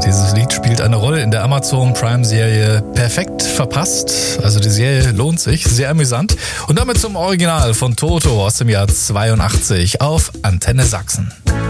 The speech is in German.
dieses Lied spielt eine Rolle in der Amazon Prime-Serie Perfekt verpasst. Also die Serie lohnt sich, sehr amüsant. Und damit zum Original von Toto aus dem Jahr 82 auf Antenne Sachsen.